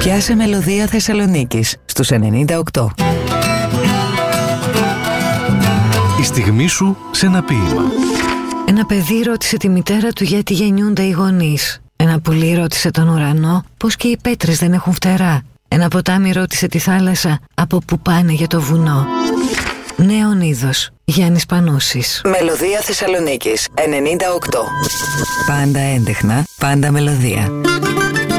Πιάσε μελωδία Θεσσαλονίκης στους 98. Η στιγμή σου σε ένα ποίημα. Ένα παιδί ρώτησε τη μητέρα του γιατί γεννιούνται οι γονείς. Ένα πουλί ρώτησε τον ουρανό πως και οι πέτρες δεν έχουν φτερά. Ένα ποτάμι ρώτησε τη θάλασσα από που πάνε για το βουνό. Νέον είδος. Γιάννης Πανούσης. Μελωδία Θεσσαλονίκης 98. Πάντα έντεχνα, πάντα μελωδία.